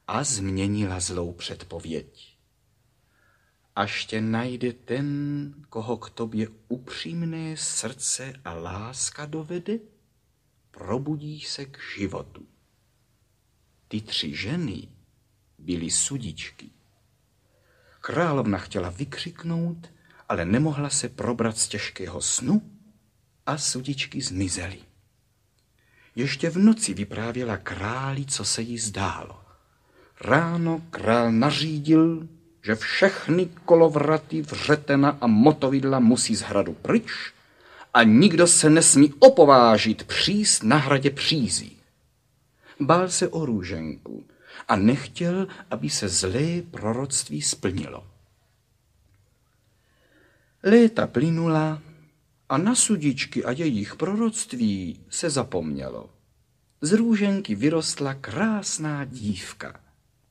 a změnila zlou předpověď. Až tě najde ten, koho k tobě upřímné srdce a láska dovede, probudíš se k životu. Ty 3 ženy byly sudičky. Královna chtěla vykřiknout, ale nemohla se probrat z těžkého snu a sudičky zmizely. Ještě v noci vyprávěla králi, co se jí zdálo. Ráno král nařídil, že všechny kolovraty, vřetena a motovidla musí z hradu pryč a nikdo se nesmí opovážit přijít na hradě přízí. Bál se o Růženku a nechtěl, aby se zlé proroctví splnilo. Léta plynula a na sudičky a jejich proroctví se zapomnělo. Z Růženky vyrostla krásná dívka.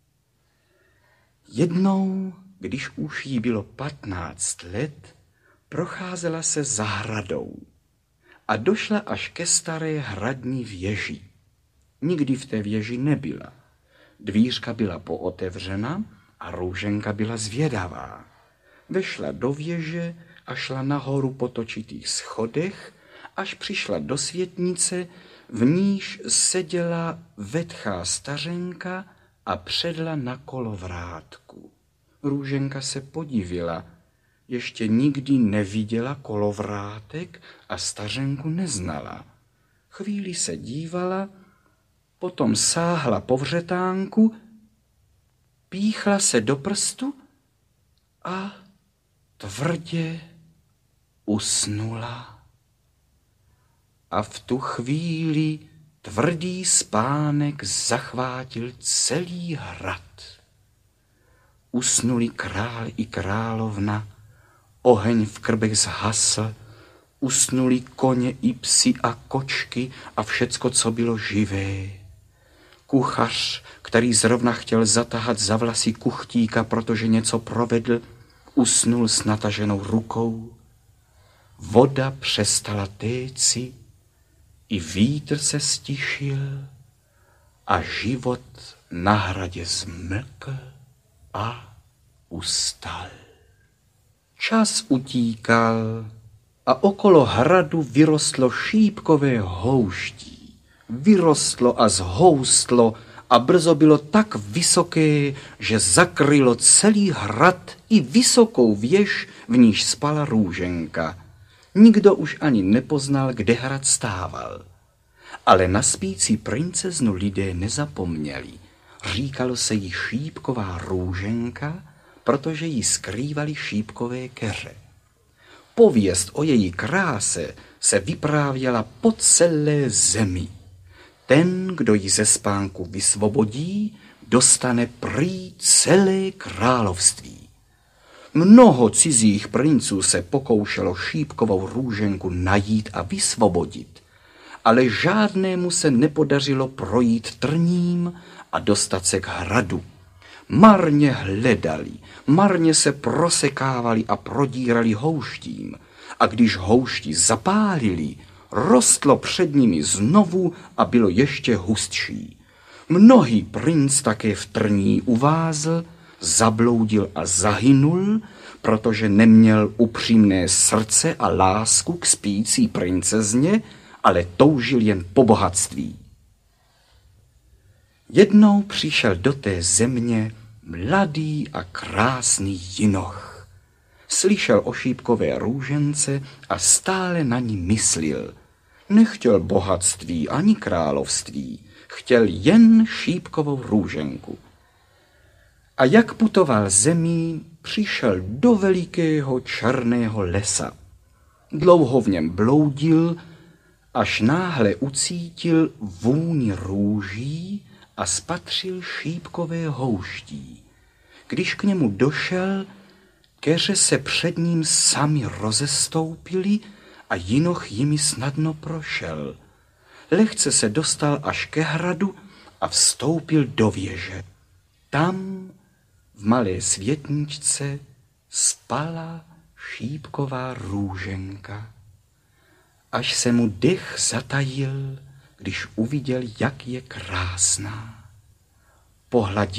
Jednou, když už jí bylo 15 let, procházela se zahradou a došla až ke staré hradní věži. Nikdy v té věži nebyla. Dvířka byla pootevřena a Růženka byla zvědavá. Vešla do věže a šla nahoru po točitých schodech, až přišla do světnice, v níž seděla vetchá stařenka a předla na kolovrátku. Růženka se podivila. Ještě nikdy neviděla kolovrátek a stařenku neznala. Chvíli se dívala, potom sáhla po vřetánku, píchla se do prstu a tvrdě usnula. A v tu chvíli tvrdý spánek zachvátil celý hrad. Usnuli král i královna, oheň v krbech zhasl, usnuli koně i psi a kočky a všecko, co bylo živé. Kuchař, který zrovna chtěl zatahat za vlasy kuchtíka, protože něco provedl, usnul s nataženou rukou. Voda přestala téci, i vítr se stišil a život na hradě zmlkl a ustal. Čas utíkal a okolo hradu vyrostlo šípkové houští. Vyrostlo a zhoustlo a brzo bylo tak vysoké, že zakrylo celý hrad i vysokou věž, v níž spala Růženka. Nikdo už ani nepoznal, kde hrad stával. Ale na spící princeznu lidé nezapomněli. Říkalo se jí šípková Růženka, protože jí skrývali šípkové keře. Pověst o její kráse se vyprávěla po celé zemi. Ten, kdo ji ze spánku vysvobodí, dostane prý celé království. Mnoho cizích princů se pokoušelo šípkovou Růženku najít a vysvobodit, ale žádnému se nepodařilo projít trním a dostat se k hradu. Marně hledali, marně se prosekávali a prodírali houštím, a když houšti zapálili, rostlo před nimi znovu a bylo ještě hustší. Mnohý princ také v trní uvázl, zabloudil a zahynul, protože neměl upřímné srdce a lásku k spící princezně, ale toužil jen po bohatství. Jednou přišel do té země mladý a krásný jinoch. Slyšel o šípkové Růžence a stále na ní myslil. Nechtěl bohatství ani království, chtěl jen šípkovou Růženku. A jak putoval zemí, přišel do velikého černého lesa. Dlouho v něm bloudil, až náhle ucítil vůni růží a spatřil šípkové houští. Když k němu došel, keře se před ním sami rozestoupily a jinoch jimi snadno prošel. Lehce se dostal až ke hradu a vstoupil do věže. Tam v malé světničce spala šípková Růženka. Až se mu dech zatajil, když uviděl, jak je krásná. Pohladil